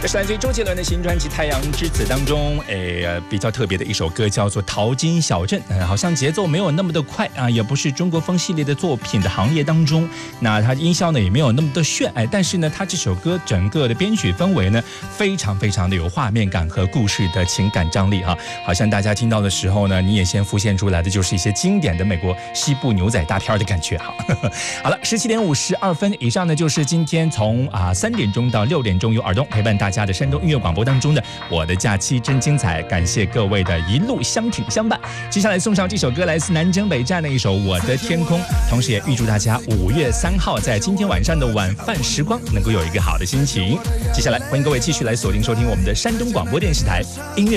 这是来自于周杰伦的新专辑《太阳之子》当中，比较特别的一首歌，叫做《淘金小镇》。好像节奏没有那么的快啊，也不是中国风系列的作品的行列当中。那它音效呢也没有那么的炫，但是呢，它这首歌整个的编曲氛围呢，非常非常的有画面感和故事的情感张力哈。好像大家听到的时候呢，你也先浮现出来的就是一些经典的美国西部牛仔大片的感觉哈。好了，17点52分以上呢，就是今天从3点钟到6点钟由尔东陪伴大家的山东音乐广播当中的我的假期真精彩，感谢各位的一路相挺相伴。接下来送上这首歌，来自南征北战的一首《我的天空》，同时也预祝大家5月3号在今天晚上的晚饭时光能够有一个好的心情。接下来欢迎各位继续来锁定收听我们的山东广播电视台音乐